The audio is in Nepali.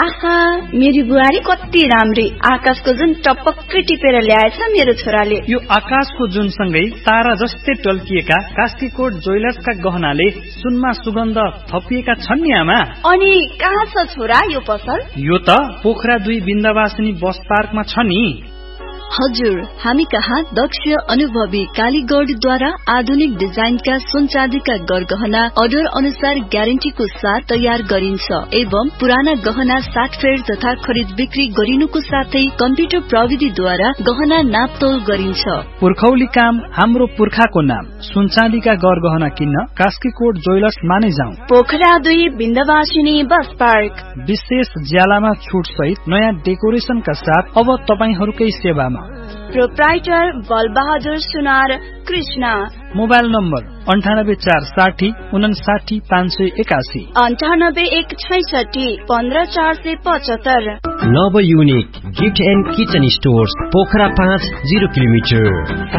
आहा मेरी बुहारी कति राम्री। आकाशको जुन टपक्कै टिपेर ल्याएछ मेरो छोराले। यो आकाशको जुन सँगै तारा जस्तै टल्किएका कास्कीकोट ज्वेलर्सका गहनाले सुनमा सुगन्ध थपिएका छन् नि आमा। अनि कहाँ छ छोरा यो पसल? यो त पोखरा 2 बिन्दावासिनी बस पार्कमा छ नि। हजुर, हामी कहाँ दक्ष अनुभवी कालीगौडद्वारा आधुनिक डिजाइनका सुन चाँदीका गरगहना अर्डर अनुसार ग्यारेन्टीको साथ तयार गरिन्छ एवं पुराना गहना साटफेर तथा खरिद बिक्री गरिनुको साथै कम्प्युटर प्रविधिद्वारा गहना नापतोल गरिन्छ। पुर्खौली काम हाम्रो पुर्खाको नाम। सुन चाँदीका गरगहना किन्न कास्कीकोट ज्वेलर्स माने जाउँ। Pokhara 2 बिन्दावासिनी bus park. विशेष ज्यालामा छुट सहित नयाँ डेकोरेसनका साथ अब तपाईहरूकै सेवामा। प्रोप्राइटर बलबहादुर सुनार कृष्ण। Mobile number 9846 59581 9816 15475। नव unique gift and kitchen stores Pokhara 5 0 kilometre.